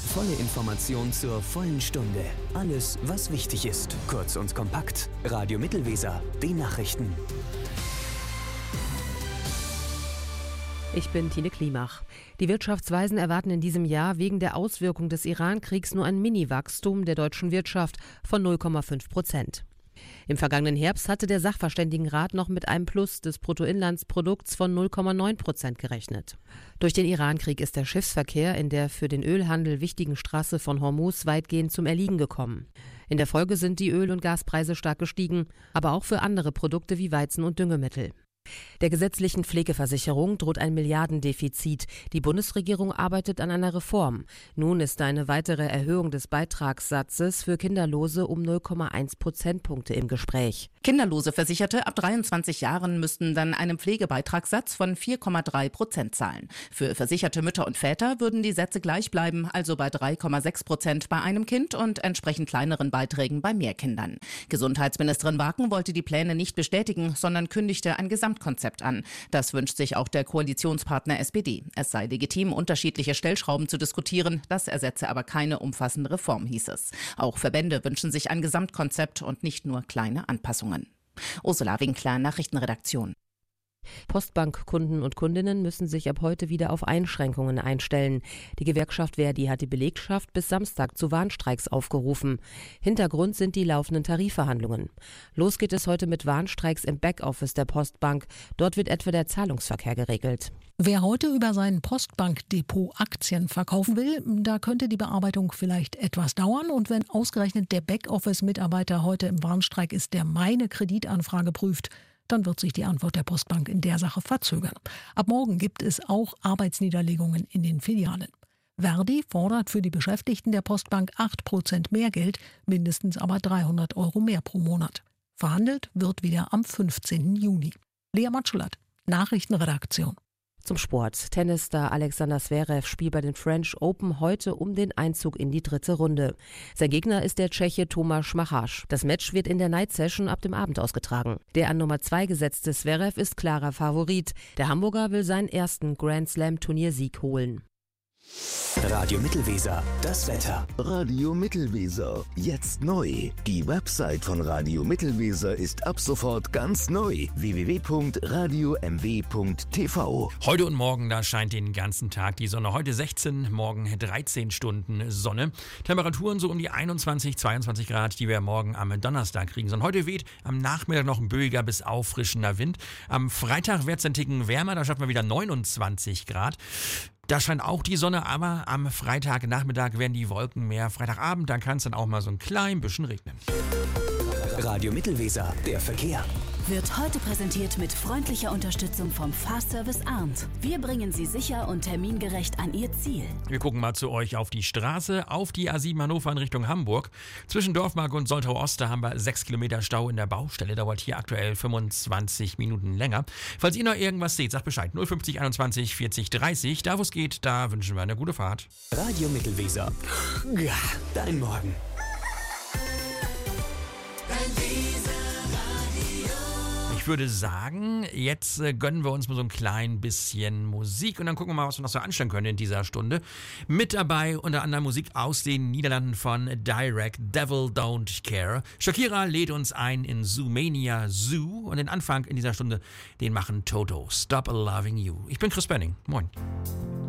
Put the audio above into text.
volle Information zur vollen Stunde. Alles, was wichtig ist. Kurz und kompakt. Radio Mittelweser. Die Nachrichten. Ich bin Tine Klimach. Die Wirtschaftsweisen erwarten in diesem Jahr wegen der Auswirkung des Iran-Kriegs nur ein Mini-Wachstum der deutschen Wirtschaft von 0,5%. Im vergangenen Herbst hatte der Sachverständigenrat noch mit einem Plus des Bruttoinlandsprodukts von 0,9% gerechnet. Durch den Iran-Krieg ist der Schiffsverkehr in der für den Ölhandel wichtigen Straße von Hormuz weitgehend zum Erliegen gekommen. In der Folge sind die Öl- und Gaspreise stark gestiegen, aber auch für andere Produkte wie Weizen und Düngemittel. Der gesetzlichen Pflegeversicherung droht ein Milliardendefizit. Die Bundesregierung arbeitet an einer Reform. Nun ist eine weitere Erhöhung des Beitragssatzes für Kinderlose um 0,1 Prozentpunkte im Gespräch. Kinderlose Versicherte ab 23 Jahren müssten dann einen Pflegebeitragssatz von 4,3% zahlen. Für versicherte Mütter und Väter würden die Sätze gleich bleiben, also bei 3,6% bei einem Kind und entsprechend kleineren Beiträgen bei mehr Kindern. Gesundheitsministerin Waken wollte die Pläne nicht bestätigen, sondern kündigte ein Gesamtkonzept an. Das wünscht sich auch der Koalitionspartner SPD. Es sei legitim, unterschiedliche Stellschrauben zu diskutieren. Das ersetze aber keine umfassende Reform, hieß es. Auch Verbände wünschen sich ein Gesamtkonzept und nicht nur kleine Anpassungen. Ursula Winkler, Nachrichtenredaktion. Postbankkunden und Kundinnen müssen sich ab heute wieder auf Einschränkungen einstellen. Die Gewerkschaft Verdi hat die Belegschaft bis Samstag zu Warnstreiks aufgerufen. Hintergrund sind die laufenden Tarifverhandlungen. Los geht es heute mit Warnstreiks im Backoffice der Postbank. Dort wird etwa der Zahlungsverkehr geregelt. Wer heute über sein Postbankdepot Aktien verkaufen will, da könnte die Bearbeitung vielleicht etwas dauern. Und wenn ausgerechnet der Backoffice-Mitarbeiter heute im Warnstreik ist, der meine Kreditanfrage prüft, dann wird sich die Antwort der Postbank in der Sache verzögern. Ab morgen gibt es auch Arbeitsniederlegungen in den Filialen. Verdi fordert für die Beschäftigten der Postbank 8% mehr Geld, mindestens aber 300 € mehr pro Monat. Verhandelt wird wieder am 15. Juni. Lea Matschulat, Nachrichtenredaktion. Zum Sport. Tennisstar Alexander Zverev spielt bei den French Open heute um den Einzug in die dritte Runde. Sein Gegner ist der Tscheche Tomáš Machač. Das Match wird in der Night Session ab dem Abend ausgetragen. Der an Nummer 2 gesetzte Zverev ist klarer Favorit. Der Hamburger will seinen ersten Grand Slam Turniersieg holen. Radio Mittelweser. Das Wetter. Radio Mittelweser. Jetzt neu. Die Website von Radio Mittelweser ist ab sofort ganz neu. www.radiomw.tv. Heute und morgen, da scheint den ganzen Tag die Sonne. Heute 16, morgen 13 Stunden Sonne. Temperaturen so um die 21, 22 Grad, die wir morgen am Donnerstag kriegen sollen. Heute weht am Nachmittag noch ein böiger bis auffrischender Wind. Am Freitag wird es ein Ticken wärmer, da schaffen wir wieder 29 Grad. Da scheint auch die Sonne, aber am Freitagnachmittag werden die Wolken mehr. Freitagabend, da kann es dann auch mal so ein klein bisschen regnen. Radio Mittelweser, der Verkehr. Wird heute präsentiert mit freundlicher Unterstützung vom Fahrservice Arndt. Wir bringen Sie sicher und termingerecht an Ihr Ziel. Wir gucken mal zu euch auf die Straße, auf die A7 Hannover in Richtung Hamburg. Zwischen Dorfmark und Soltau-Ost, da haben wir 6 Kilometer Stau in der Baustelle. Dauert hier aktuell 25 Minuten länger. Falls ihr noch irgendwas seht, sagt Bescheid. 050 21 40 30. Da wo es geht, da wünschen wir eine gute Fahrt. Radio Mittelweser. Ja, dein Morgen. Ich würde sagen, jetzt gönnen wir uns mal so ein klein bisschen Musik und dann gucken wir mal, was wir noch so anstellen können in dieser Stunde. Mit dabei unter anderem Musik aus den Niederlanden von Direct, Devil Don't Care. Shakira lädt uns ein in Zoomania Zoo und den Anfang in dieser Stunde, den machen Toto, Stop Loving You. Ich bin Chris Benning. Moin.